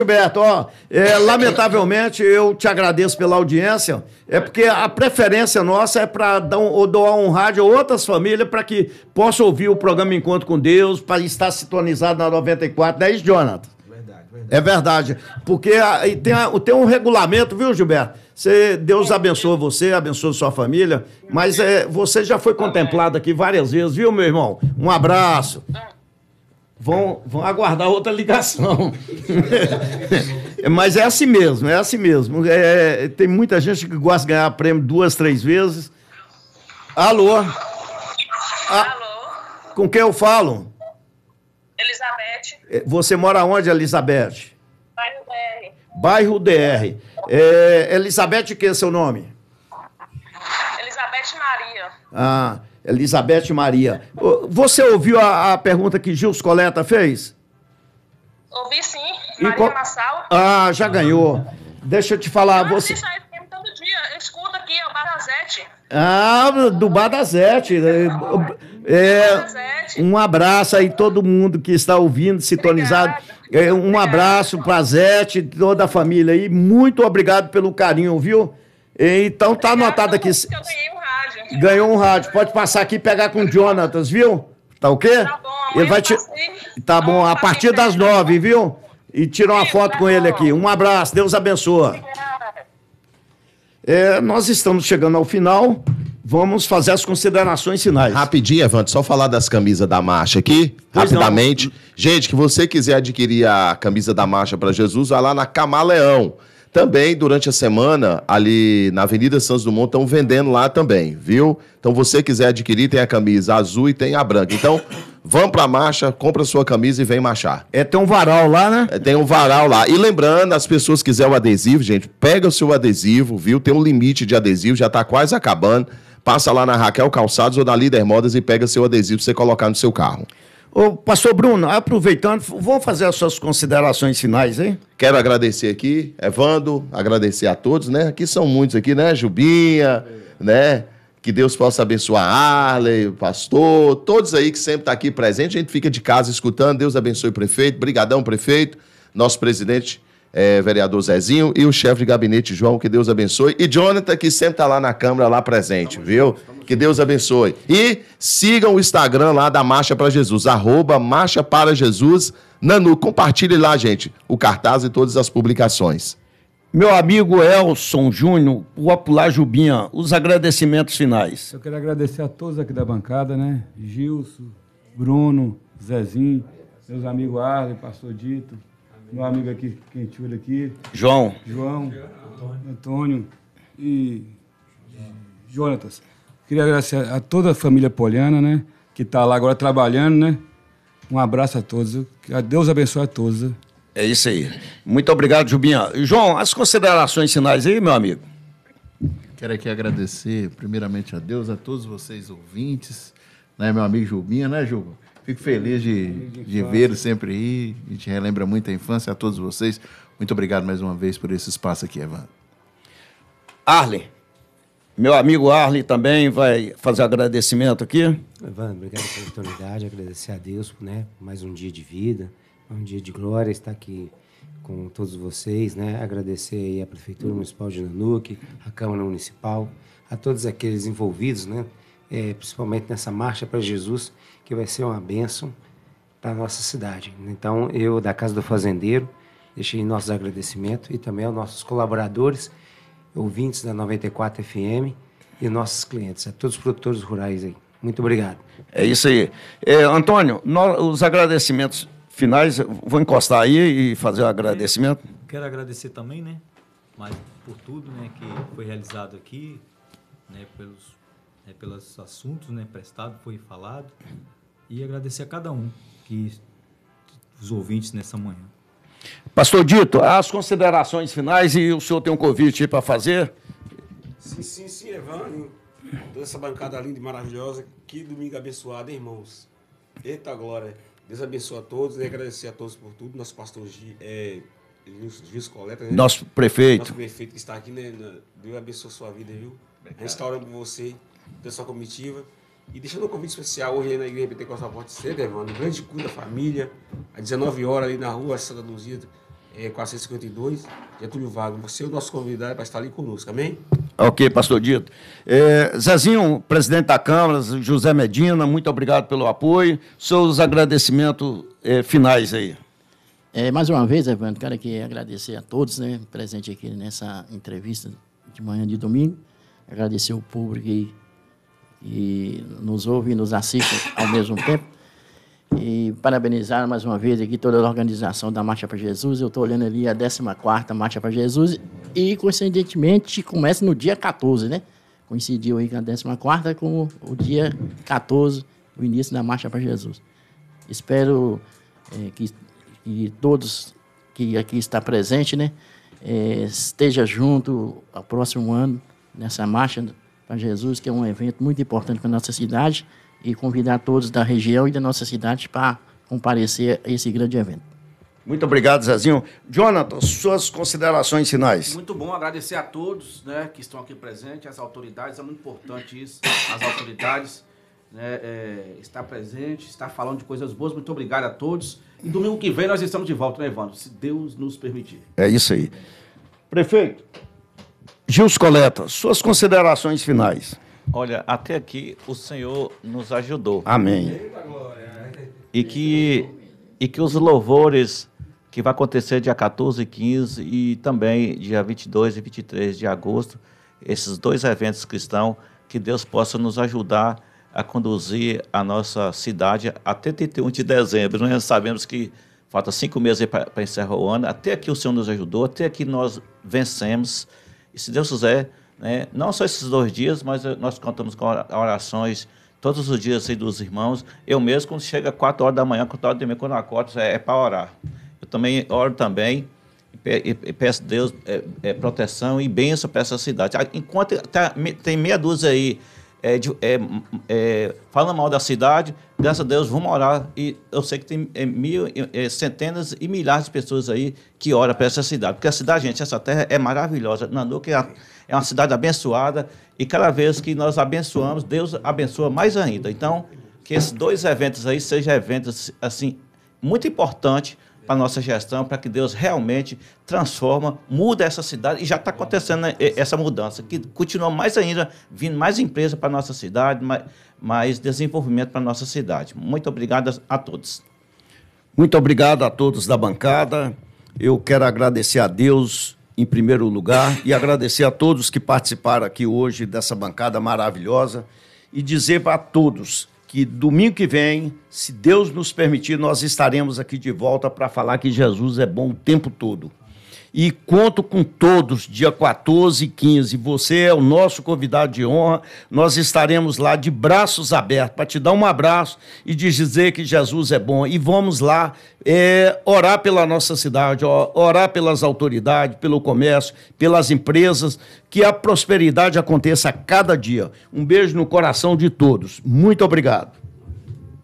Gilberto, ó, lamentavelmente eu te agradeço pela audiência, porque a preferência nossa é para doar um rádio a outras famílias para que possam ouvir o programa Encontro com Deus, para estar sintonizado na 94, não é isso, Jonathan? Verdade. É verdade, porque tem um regulamento, viu, Gilberto? Deus abençoe você, abençoe sua família, mas você já foi contemplado aqui várias vezes, viu, meu irmão? Um abraço. Vão aguardar outra ligação. Mas é assim mesmo, é assim mesmo. Tem muita gente que gosta de ganhar prêmio 2, 3 vezes. Alô? Alô? Com quem eu falo? Elizabeth. Você mora onde, Elizabeth? Bairro DR. Bairro DR. Elizabeth, o que é seu nome? Elizabeth Maria. Ah, Elizabeth Maria. Você ouviu a pergunta que Gils Coleta fez? Ouvi sim. Maria Massala. Ah, já ganhou. Deixa eu te falar. Eu assisto a FM todo dia. Eu escuto aqui, é o Badazete. Ah, do Badazete. Um abraço aí todo mundo que está ouvindo, sintonizado. Um abraço pra Zete e toda a família aí. Muito obrigado pelo carinho, viu? Então tá anotado aqui. Eu ganhei um rádio. Ganhou um rádio. Pode passar aqui e pegar com o Jonatas, viu? Tá o quê? Tá bom, Ele vai te... Tá bom, a Tá partir das 9, viu? E tira uma foto com ele aqui. Um abraço, Deus abençoe. Nós estamos chegando ao final. Vamos fazer as considerações finais. Rapidinho, Evandro, só falar das camisas da marcha aqui, rapidamente. Não. Gente, que você quiser adquirir a camisa da marcha para Jesus, vai lá na Camaleão. Também, durante a semana, ali na Avenida Santos Dumont, estão vendendo lá também, viu? Então, você quiser adquirir, tem a camisa azul e tem a branca. Então, vamos pra marcha, compra a sua camisa e vem marchar. Tem um varal lá, né? Tem um varal lá. E lembrando, as pessoas que quiserem o adesivo, gente, pega o seu adesivo, viu? Tem um limite de adesivo, já tá quase acabando. Passa lá na Raquel Calçados ou na Líder Modas e pega seu adesivo pra você colocar no seu carro. Ô, pastor Bruno, aproveitando, vamos fazer as suas considerações finais, hein? Quero agradecer aqui, Evandro, agradecer a todos, né? Aqui são muitos aqui, né? Jubinha, né? Que Deus possa abençoar Arley, o pastor, todos aí que sempre estão aqui presentes. A gente fica de casa escutando. Deus abençoe o prefeito. Brigadão, prefeito. Nosso presidente, vereador Zezinho. E o chefe de gabinete, João. Que Deus abençoe. E Jonathan, que sempre está lá na Câmara, lá presente, viu? Que Deus abençoe. E sigam o Instagram lá da Marcha para Jesus, @Marcha para Jesus. Nanu, compartilhe lá, gente, o cartaz e todas as publicações. Meu amigo Elson Júnior, popular Jubinha, os agradecimentos finais. Eu quero agradecer a todos aqui da bancada, né? Gilson, Bruno, Zezinho, meus amigos Arley, pastor Dito, meu amigo aqui, Quentilho aqui. João, Antônio e Jonatas. Queria agradecer a toda a família Poliana, né? Que está lá agora trabalhando, né? Um abraço a todos. Que Deus abençoe a todos. Né? É isso aí. Muito obrigado, Jubinha. João, as considerações finais aí, meu amigo? Quero aqui agradecer, primeiramente, a Deus, a todos vocês ouvintes, né, meu amigo Jubinha, né, Juba? Fico feliz de vê-lo sempre aí. A gente relembra muito a infância, a todos vocês. Muito obrigado mais uma vez por esse espaço aqui, Evandro. Arley. Meu amigo Arley também vai fazer agradecimento aqui. Evandro, obrigado pela oportunidade, agradecer a Deus, né, mais um dia de vida, um dia de glória, estar aqui com todos vocês, né, agradecer aí a Prefeitura Municipal de Nanuque, a Câmara Municipal, a todos aqueles envolvidos, né, principalmente nessa Marcha para Jesus, que vai ser uma bênção para a nossa cidade. Então, eu, da Casa do Fazendeiro, deixei nossos agradecimentos e também aos nossos colaboradores, ouvintes da 94 FM e nossos clientes, a todos os produtores rurais aí. Muito obrigado. É isso aí. Antônio, os agradecimentos finais, vou encostar aí e fazer o agradecimento. Quero agradecer também, né, mas por tudo, né, que foi realizado aqui, né, pelos assuntos, né, prestados, foi falado, e agradecer a cada um, os ouvintes nessa manhã. Pastor Dito, as considerações finais e o senhor tem um convite para fazer? Sim, Evandro. Toda essa bancada linda e maravilhosa. Que domingo abençoado, hein, irmãos? Eita glória. Deus abençoe a todos e agradecer a todos por tudo. Nosso pastor Gils Coleta, né? Nosso prefeito. Nosso prefeito que está aqui, né? Deus abençoe a sua vida, viu? Restaurando você, da sua comitiva. E deixando um convite especial hoje aí na Igreja Pentecostal Forte Cedo, Evandro. Um grande culto da família, às 19 horas ali na rua Santa Luzia, 452, Getúlio Vargas. Você é o nosso convidado para estar ali conosco, amém? Ok, pastor Dito. Zezinho, presidente da Câmara, José Medina, muito obrigado pelo apoio. Seus agradecimentos finais aí. Mais uma vez, Evandro, quero aqui agradecer a todos, né, presentes aqui nessa entrevista de manhã de domingo. Agradecer o público que nos ouve e nos assiste ao mesmo tempo. E parabenizar mais uma vez aqui toda a organização da Marcha para Jesus. Eu estou olhando ali a 14ª Marcha para Jesus e, coincidentemente, começa no dia 14, né? Coincidiu aí com a 14ª com o dia 14, o início da Marcha para Jesus. Espero que todos que aqui está presente, né, esteja junto ao próximo ano nessa Marcha para Jesus, que é um evento muito importante para a nossa cidade, e convidar todos da região e da nossa cidade para comparecer a esse grande evento. Muito obrigado, Zezinho. Jonathan, suas considerações finais. Muito bom, agradecer a todos, né, que estão aqui presentes, as autoridades, é muito importante isso, as autoridades, né, estar presente, estar falando de coisas boas. Muito obrigado a todos. E domingo que vem nós estamos de volta, né, Evandro? Se Deus nos permitir. É isso aí. Prefeito, Gilson Coleta, suas considerações finais. Olha, até aqui o Senhor nos ajudou. Amém. E que os louvores que vai acontecer dia 14 e 15 e também dia 22 e 23 de agosto, esses dois eventos cristãos, que Deus possa nos ajudar a conduzir a nossa cidade até 31 de dezembro. Nós sabemos que falta 5 meses para encerrar o ano. Até aqui o Senhor nos ajudou, até aqui nós vencemos. E se Deus quiser, né, não só esses 2 dias, mas nós contamos com orações todos os dias aí dos irmãos. Eu mesmo, quando chega 4 horas da manhã, 4 horas da manhã, quando eu acordo, é para orar. Eu também oro também e peço a Deus proteção e bênção para essa cidade. Enquanto tem meia dúzia aí falando mal da cidade, graças a Deus, vamos orar. E eu sei que tem centenas e milhares de pessoas aí que oram para essa cidade. Porque a cidade, gente, essa terra é maravilhosa. Nanuque é uma cidade abençoada e cada vez que nós abençoamos, Deus abençoa mais ainda. Então, que esses 2 eventos aí sejam eventos, assim, muito importantes para a nossa gestão, para que Deus realmente muda essa cidade, e já está acontecendo essa mudança, que continua mais ainda, vindo mais empresa para a nossa cidade, mais desenvolvimento para a nossa cidade. Muito obrigado a todos. Muito obrigado a todos da bancada. Eu quero agradecer a Deus em primeiro lugar e agradecer a todos que participaram aqui hoje dessa bancada maravilhosa e dizer para todos que domingo que vem, se Deus nos permitir, nós estaremos aqui de volta para falar que Jesus é bom o tempo todo. E conto com todos, dia 14 e 15. Você é o nosso convidado de honra. Nós estaremos lá de braços abertos para te dar um abraço e dizer que Jesus é bom. E vamos lá orar pela nossa cidade, orar pelas autoridades, pelo comércio, pelas empresas, que a prosperidade aconteça a cada dia. Um beijo no coração de todos. Muito obrigado.